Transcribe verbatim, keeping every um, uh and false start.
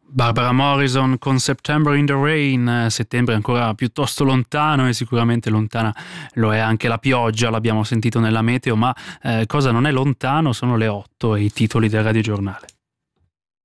Barbara Morrison con September in the Rain. Settembre è ancora piuttosto lontano e sicuramente lontana lo è anche la pioggia, l'abbiamo sentito nella meteo, ma eh, cosa non è lontano sono le otto e i titoli del radiogiornale.